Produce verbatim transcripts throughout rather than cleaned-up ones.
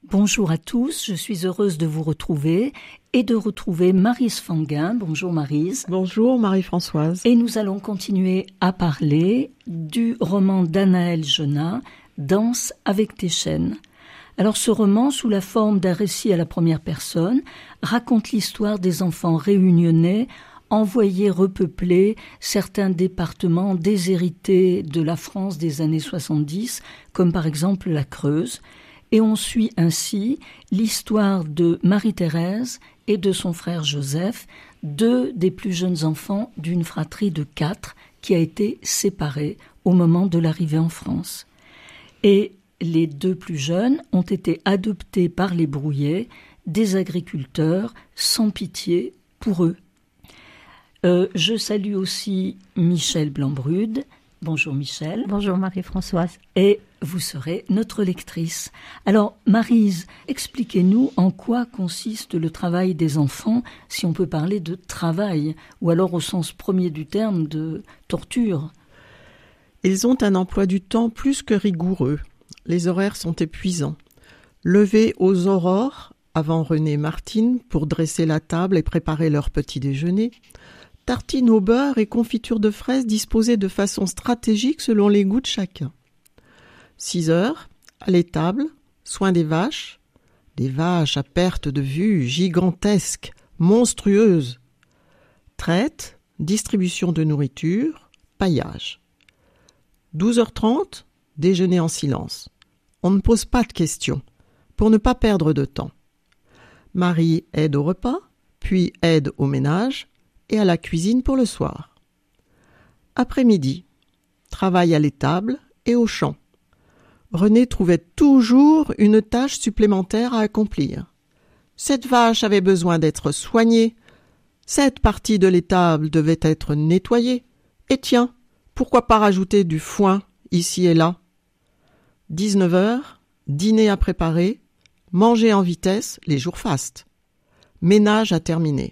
Bonjour à tous, je suis heureuse de vous retrouver et de retrouver Maryse Fanguin. Bonjour Maryse. Bonjour Marie-Françoise. Et nous allons continuer à parler du roman d'Anaëlle Genat, Danse avec tes chaînes. Alors ce roman, sous la forme d'un récit à la première personne, raconte l'histoire des enfants réunionnais envoyés repeupler certains départements déshérités de la France des années soixante-dix, comme par exemple la Creuse. Et on suit ainsi l'histoire de Marie-Thérèse et de son frère Joseph, deux des plus jeunes enfants d'une fratrie de quatre qui a été séparée au moment de l'arrivée en France. Et les deux plus jeunes ont été adoptés par les brouillés, des agriculteurs sans pitié pour eux. Euh, je salue aussi Michel Blanc-Brude. Bonjour Michel. Bonjour Marie-Françoise. Et vous serez notre lectrice. Alors Maryse, expliquez-nous en quoi consiste le travail des enfants, si on peut parler de travail, ou alors au sens premier du terme de torture. Ils ont un emploi du temps plus que rigoureux. Les horaires sont épuisants. Levés aux aurores, avant René et Martine, pour dresser la table et préparer leur petit déjeuner, tartines au beurre et confitures de fraises disposées de façon stratégique selon les goûts de chacun. Six heures, à l'étable, soin des vaches, des vaches à perte de vue, gigantesques, monstrueuses. Traite, distribution de nourriture, paillage. douze heures trente, déjeuner en silence. On ne pose pas de questions, pour ne pas perdre de temps. Marie aide au repas, puis aide au ménage, et à la cuisine pour le soir. Après-midi, travail à l'étable et au champ. René trouvait toujours une tâche supplémentaire à accomplir. Cette vache avait besoin d'être soignée. Cette partie de l'étable devait être nettoyée. Et tiens, pourquoi pas rajouter du foin ici et là? dix-neuf heures, dîner à préparer, manger en vitesse les jours fastes. Ménage à terminer.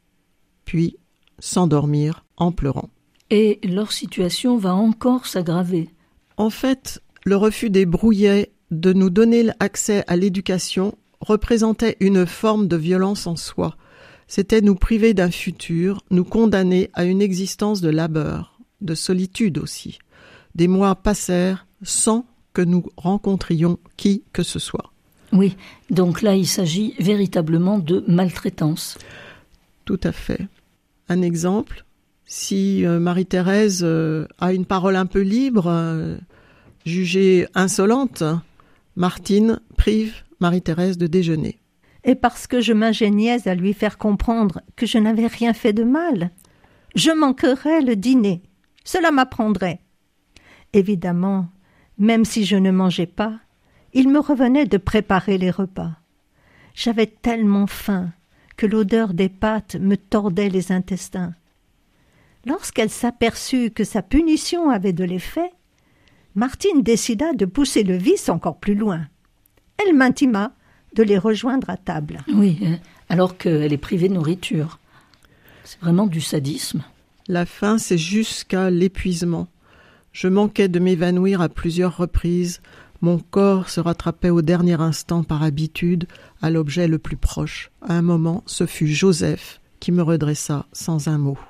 Puis s'endormir en pleurant. Et leur situation va encore s'aggraver. En fait, le refus des brouillets de nous donner accès à l'éducation représentait une forme de violence en soi. C'était nous priver d'un futur, nous condamner à une existence de labeur, de solitude aussi. Des mois passèrent sans que nous rencontrions qui que ce soit. Oui, donc là il s'agit véritablement de maltraitance. Tout à fait. Un exemple, si euh, Marie-Thérèse euh, a une parole un peu libre, euh, jugée insolente, Martine prive Marie-Thérèse de déjeuner. Et parce que je m'ingéniais à lui faire comprendre que je n'avais rien fait de mal, je manquerais le dîner. Cela m'apprendrait. Évidemment, même si je ne mangeais pas, il me revenait de préparer les repas. J'avais tellement faim que l'odeur des pâtes me tordait les intestins. Lorsqu'elle s'aperçut que sa punition avait de l'effet, Martine décida de pousser le vice encore plus loin. Elle m'intima de les rejoindre à table. Oui, alors qu'elle est privée de nourriture. C'est vraiment du sadisme. La faim, c'est jusqu'à l'épuisement. Je manquais de m'évanouir à plusieurs reprises. Mon corps se rattrapait au dernier instant par habitude à l'objet le plus proche. À un moment, ce fut Joseph qui me redressa sans un mot.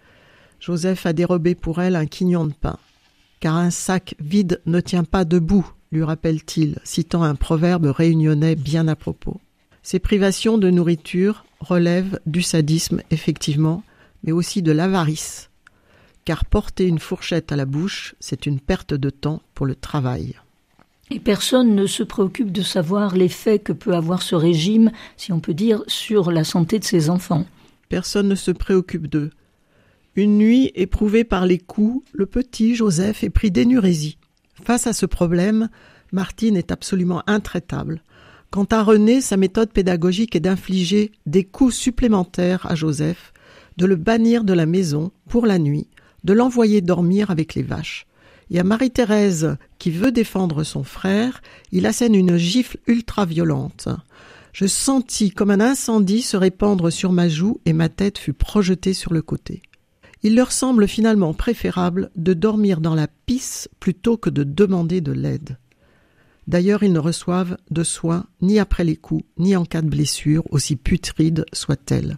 Joseph a dérobé pour elle un quignon de pain. Car un sac vide ne tient pas debout, lui rappelle-t-il, citant un proverbe réunionnais bien à propos. Ces privations de nourriture relèvent du sadisme, effectivement, mais aussi de l'avarice. Car porter une fourchette à la bouche, c'est une perte de temps pour le travail. Et personne ne se préoccupe de savoir l'effet que peut avoir ce régime, si on peut dire, sur la santé de ses enfants. Personne ne se préoccupe d'eux. Une nuit, éprouvé par les coups, le petit Joseph est pris d'énurésie. Face à ce problème, Martine est absolument intraitable. Quant à René, sa méthode pédagogique est d'infliger des coups supplémentaires à Joseph, de le bannir de la maison pour la nuit, de l'envoyer dormir avec les vaches. Et à Marie-Thérèse, qui veut défendre son frère, il assène une gifle ultra-violente. Je sentis comme un incendie se répandre sur ma joue et ma tête fut projetée sur le côté. Il leur semble finalement préférable de dormir dans la pisse plutôt que de demander de l'aide. D'ailleurs, ils ne reçoivent de soins ni après les coups, ni en cas de blessure, aussi putride soit-elle.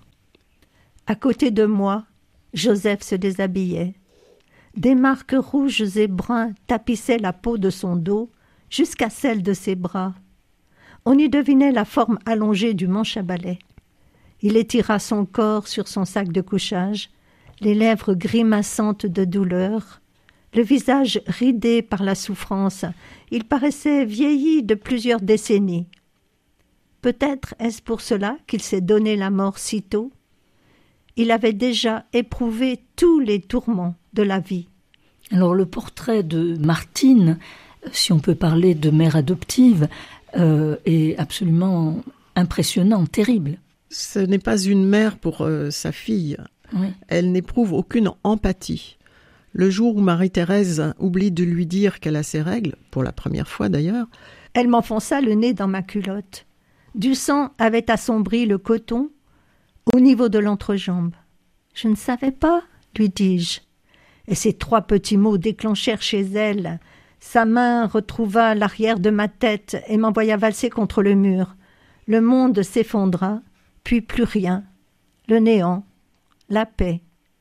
À côté de moi, Joseph se déshabillait. Des marques rouges et bruns tapissaient la peau de son dos jusqu'à celle de ses bras. On y devinait la forme allongée du manche à balai. Il étira son corps sur son sac de couchage, les lèvres grimaçantes de douleur, le visage ridé par la souffrance. Il paraissait vieilli de plusieurs décennies. Peut-être est-ce pour cela qu'il s'est donné la mort si tôt. Il avait déjà éprouvé tous les tourments de la vie. Alors le portrait de Martine, si on peut parler de mère adoptive, euh, est absolument impressionnant, terrible. Ce n'est pas une mère pour euh, sa fille. Oui. Elle n'éprouve aucune empathie. Le jour où Marie-Thérèse oublie de lui dire qu'elle a ses règles, pour la première fois d'ailleurs, elle m'enfonça le nez dans ma culotte. Du sang avait assombri le coton au niveau de l'entrejambe. « Je ne savais pas, » lui dis-je. Et ces trois petits mots déclenchèrent chez elle. Sa main retrouva l'arrière de ma tête et m'envoya valser contre le mur. Le monde s'effondra, puis plus rien. Le néant, la paix.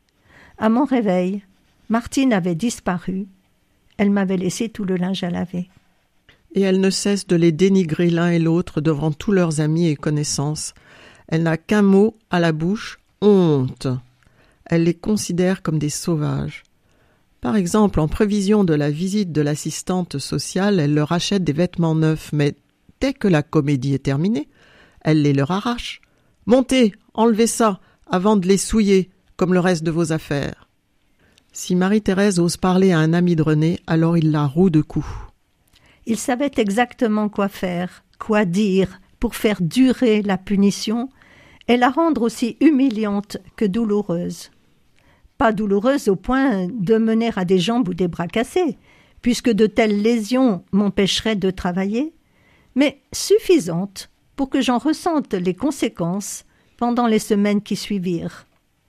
À mon réveil, Martine avait disparu. Elle m'avait laissé tout le linge à laver. Et elle ne cesse de les dénigrer l'un et l'autre devant tous leurs amis et connaissances. Elle n'a qu'un mot à la bouche, honte. Elle les considère comme des sauvages. Par exemple, en prévision de la visite de l'assistante sociale, elle leur achète des vêtements neufs, mais dès que la comédie est terminée, elle les leur arrache. « Montez, enlevez ça, avant de les souiller, comme le reste de vos affaires. » Si Marie-Thérèse ose parler à un ami de René, alors il la roue de coups. Il savait exactement quoi faire, quoi dire, pour faire durer la punition et la rendre aussi humiliante que douloureuse. Pas douloureuse au point de mener à des jambes ou des bras cassés, puisque de telles lésions m'empêcheraient de travailler, mais suffisante pour que j'en ressente les conséquences pendant les semaines qui suivirent.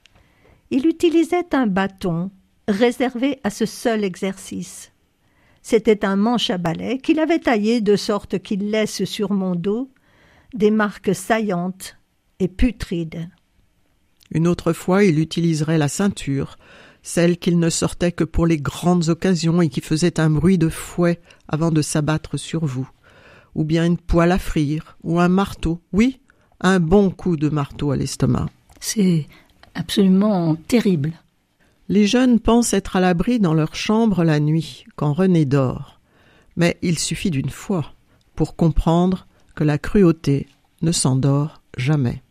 Il utilisait un bâton réservé à ce seul exercice. C'était un manche à balai qu'il avait taillé de sorte qu'il laisse sur mon dos des marques saillantes et putrides. Une autre fois, il utiliserait la ceinture, celle qu'il ne sortait que pour les grandes occasions et qui faisait un bruit de fouet avant de s'abattre sur vous. Ou bien une poêle à frire, ou un marteau. Oui, un bon coup de marteau à l'estomac. C'est absolument terrible. Les jeunes pensent être à l'abri dans leur chambre la nuit, quand René dort. Mais il suffit d'une fois pour comprendre que la cruauté ne s'endort jamais.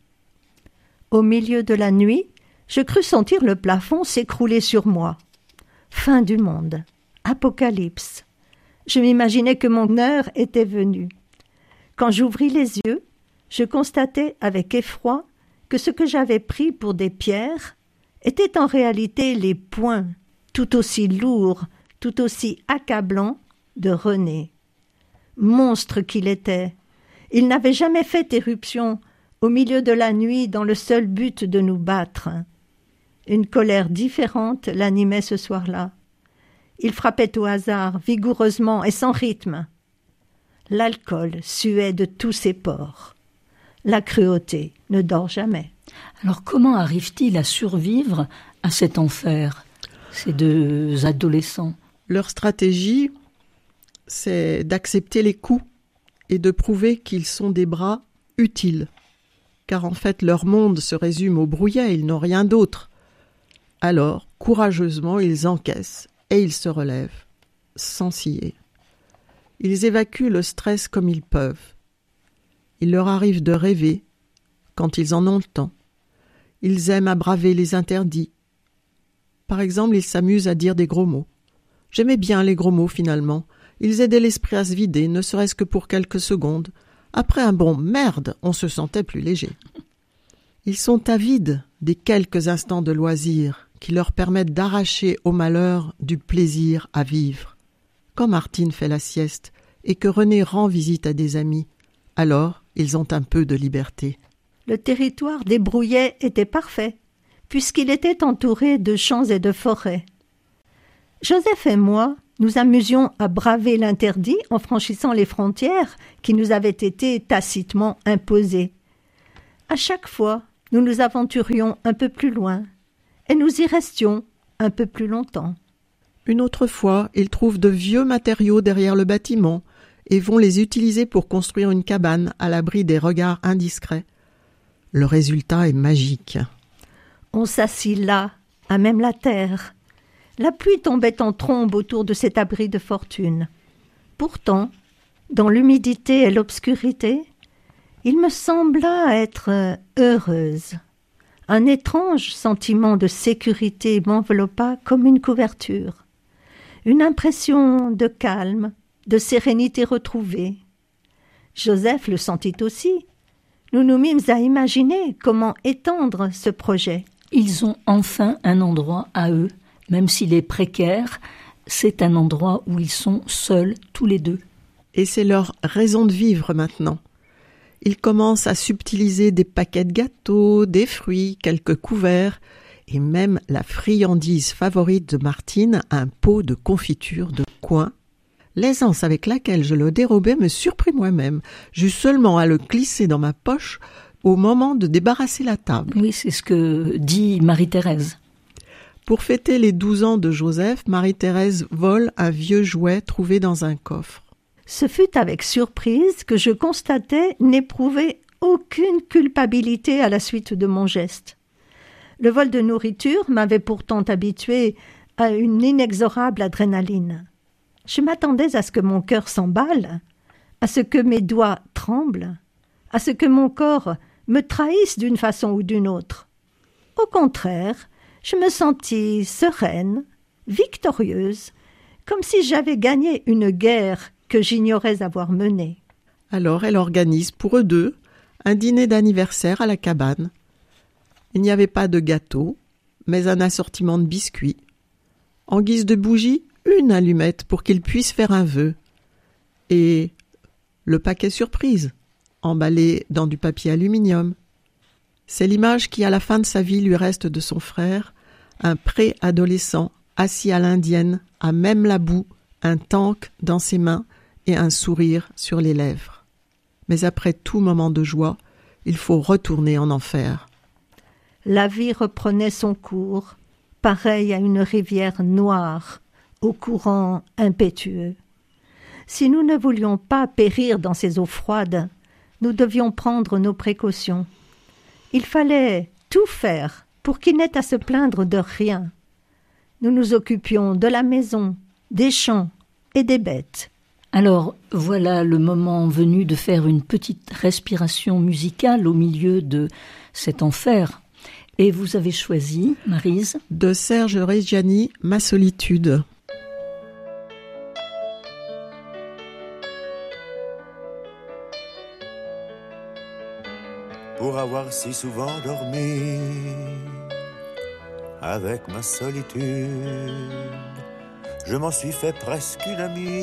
Au milieu de la nuit, je crus sentir le plafond s'écrouler sur moi. Fin du monde. Apocalypse. Je m'imaginais que mon heure était venue. Quand j'ouvris les yeux, je constatai avec effroi que ce que j'avais pris pour des pierres étaient en réalité les poings, tout aussi lourds, tout aussi accablants, de René. Monstre qu'il était, il n'avait jamais fait éruption au milieu de la nuit dans le seul but de nous battre. Une colère différente l'animait ce soir-là. Il frappait au hasard, vigoureusement et sans rythme. L'alcool suait de tous ses pores. La cruauté ne dort jamais. Alors comment arrive-t-il à survivre à cet enfer, ces deux adolescents? Leur stratégie, c'est d'accepter les coups et de prouver qu'ils sont des bras utiles. Car en fait, leur monde se résume au brouillet, ils n'ont rien d'autre. Alors, courageusement, ils encaissent et ils se relèvent, sans scier. Ils évacuent le stress comme ils peuvent. Il leur arrive de rêver quand ils en ont le temps. Ils aiment à braver les interdits. Par exemple, ils s'amusent à dire des gros mots. J'aimais bien les gros mots finalement. Ils aidaient l'esprit à se vider, ne serait-ce que pour quelques secondes. Après un bon « merde », on se sentait plus léger. Ils sont avides des quelques instants de loisir qui leur permettent d'arracher au malheur du plaisir à vivre. Quand Martine fait la sieste et que René rend visite à des amis, alors ils ont un peu de liberté. Le territoire des Brouillets était parfait, puisqu'il était entouré de champs et de forêts. Joseph et moi, nous amusions à braver l'interdit en franchissant les frontières qui nous avaient été tacitement imposées. À chaque fois, nous nous aventurions un peu plus loin et nous y restions un peu plus longtemps. Une autre fois, ils trouvent de vieux matériaux derrière le bâtiment et vont les utiliser pour construire une cabane à l'abri des regards indiscrets. Le résultat est magique. On s'assit là, à même la terre. La pluie tombait en trombe autour de cet abri de fortune. Pourtant, dans l'humidité et l'obscurité, il me sembla être heureuse. Un étrange sentiment de sécurité m'enveloppa comme une couverture. Une impression de calme, de sérénité retrouvée. Joseph le sentit aussi. Nous nous mîmes à imaginer comment étendre ce projet. Ils ont enfin un endroit à eux, même s'il est précaire, c'est un endroit où ils sont seuls tous les deux. Et c'est leur raison de vivre maintenant. Ils commencent à subtiliser des paquets de gâteaux, des fruits, quelques couverts, et même la friandise favorite de Martine, un pot de confiture de coin. L'aisance avec laquelle je le dérobais me surprit moi-même. J'eus seulement à le glisser dans ma poche au moment de débarrasser la table. Oui, c'est ce que dit Marie-Thérèse. Pour fêter les douze ans de Joseph, Marie-Thérèse vole un vieux jouet trouvé dans un coffre. Ce fut avec surprise que je constatai n'éprouver aucune culpabilité à la suite de mon geste. Le vol de nourriture m'avait pourtant habitué à une inexorable adrénaline. Je m'attendais à ce que mon cœur s'emballe, à ce que mes doigts tremblent, à ce que mon corps me trahisse d'une façon ou d'une autre. Au contraire, je me sentis sereine, victorieuse, comme si j'avais gagné une guerre que j'ignorais avoir menée. Alors elle organise pour eux deux un dîner d'anniversaire à la cabane. Il n'y avait pas de gâteau, mais un assortiment de biscuits. En guise de bougie, une allumette pour qu'ils puissent faire un vœu. Et le paquet surprise, emballé dans du papier aluminium. C'est l'image qui, à la fin de sa vie, lui reste de son frère, un pré-adolescent assis à l'indienne, à même la boue, un tank dans ses mains et un sourire sur les lèvres. Mais après tout moment de joie, il faut retourner en enfer. La vie reprenait son cours, pareil à une rivière noire, au courant impétueux. Si nous ne voulions pas périr dans ces eaux froides, nous devions prendre nos précautions. Il fallait tout faire pour qu'il n'ait à se plaindre de rien. Nous nous occupions de la maison, des champs et des bêtes. Alors, voilà le moment venu de faire une petite respiration musicale au milieu de cet enfer. Et vous avez choisi, Maryse, de Serge Reggiani, Ma solitude. Pour avoir si souvent dormi avec ma solitude, je m'en suis fait presque une amie.